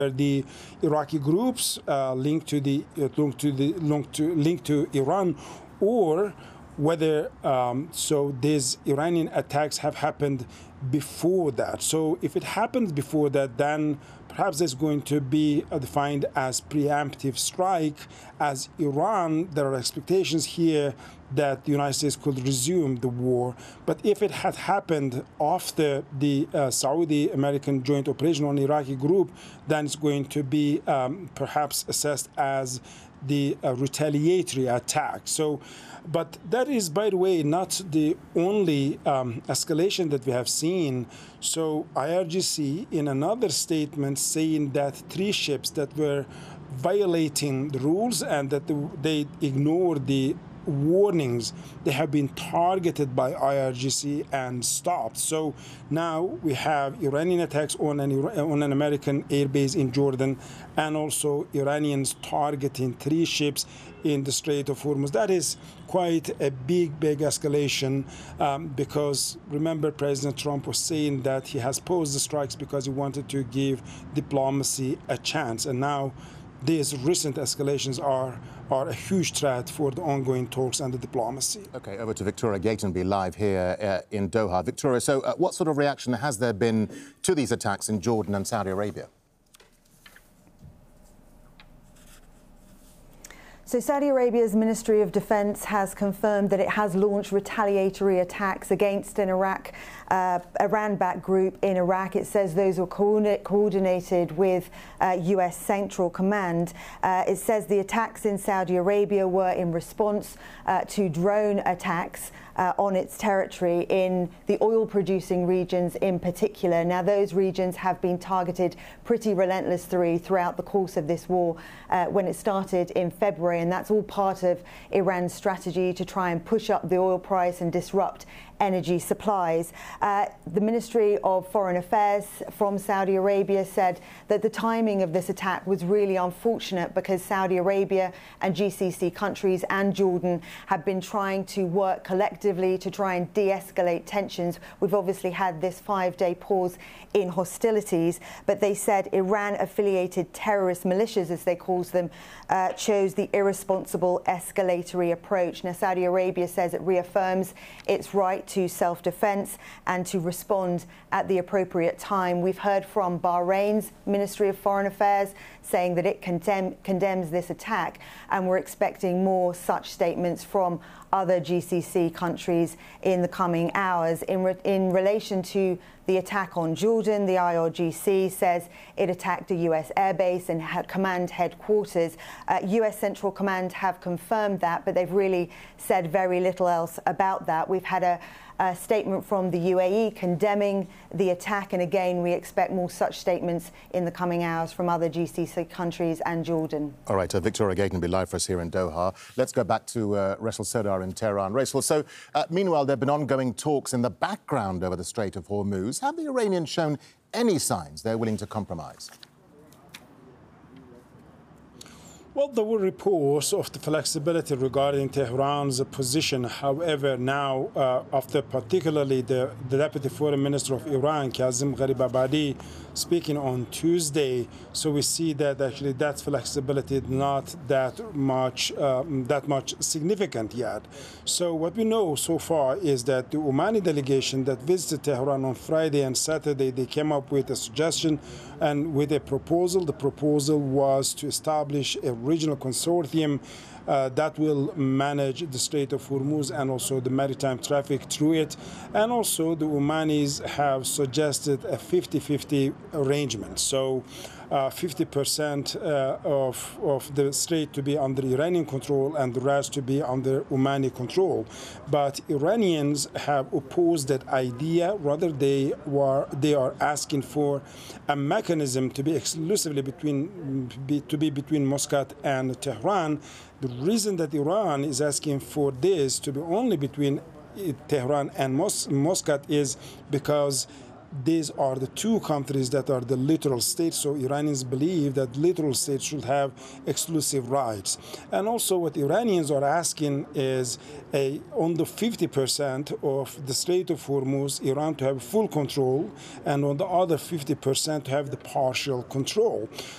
the Iraqi groups linked to Iran, or whether these Iranian attacks have happened before that. So if it happens before that, then perhaps it's going to be defined as preemptive strike. As Iran, there are expectations here that the United States could resume the war. But if it had happened after the Saudi-American joint operation on the Iraqi group, then it's going to be perhaps assessed as the retaliatory attack. But that is, by the way, not the only escalation that we have seen. So IRGC, in another statement, saying that 3 ships that were violating the rules and that they ignored the warnings, they have been targeted by IRGC and stopped. So now we have Iranian attacks on an American airbase in Jordan, and also Iranians targeting 3 ships in the Strait of Hormuz. That is quite a big escalation because remember, President Trump was saying that he has posed the strikes because he wanted to give diplomacy a chance, and now these recent escalations are a huge threat for the ongoing talks and the diplomacy. OK, over to Victoria Gatenby live here in Doha. Victoria, so what sort of reaction has there been to these attacks in Jordan and Saudi Arabia? So Saudi Arabia's Ministry of Defense has confirmed that it has launched retaliatory attacks against an Iran-backed group in Iraq. It says those were coordinated with US Central Command. It says the attacks in Saudi Arabia were in response to drone attacks on its territory in the oil-producing regions in particular. Now, those regions have been targeted pretty relentlessly throughout the course of this war when it started in February, and that's all part of Iran's strategy to try and push up the oil price and disrupt energy supplies. The Ministry of Foreign Affairs from Saudi Arabia said that the timing of this attack was really unfortunate because Saudi Arabia and GCC countries and Jordan have been trying to work collectively to try and de-escalate tensions. We've obviously had this 5-day pause in hostilities, but they said Iran-affiliated terrorist militias, as they call them, chose the irresponsible escalatory approach. Now, Saudi Arabia says it reaffirms its right to self-defense and to respond at the appropriate time. We've heard from Bahrain's Ministry of Foreign Affairs saying that it condemns this attack, and we're expecting more such statements from other GCC countries in the coming hours. In relation to the attack on Jordan, the IRGC says it attacked a US airbase and command headquarters. US Central Command have confirmed that, but they've really said very little else about that. We've had a statement from the UAE condemning the attack, and again, we expect more such statements in the coming hours from other GCC countries and Jordan. All right, Victoria Gatenby live for us here in Doha. Let's go back to Ressel Sodar in Tehran. Ressel, so meanwhile, there have been ongoing talks in the background over the Strait of Hormuz. Have the Iranians shown any signs they're willing to compromise? Well, there were reports of the flexibility regarding Tehran's position. However, now, after particularly the Deputy Foreign Minister of Iran, Kazim Gharibabadi, speaking on Tuesday, so we see that actually that flexibility is not that much significant yet. So what we know so far is that the Omani delegation that visited Tehran on Friday and Saturday, they came up with a suggestion and with a proposal. The proposal was to establish a regional consortium that will manage the Strait of Hormuz and also the maritime traffic through it. And also the Omanis have suggested a 50-50 arrangement. So 50% of the strait to be under Iranian control and the rest to be under Omani control. But Iranians have opposed that idea. Rather, they are asking for a mechanism to be exclusively between Muscat and Tehran. The reason that Iran is asking for this to be only between Tehran and Muscat is because these are the 2 countries that are the littoral states, so Iranians believe that littoral states should have exclusive rights. And also what Iranians are asking is on the 50% of the Strait of Hormuz, Iran to have full control, and on the other 50% to have the partial control.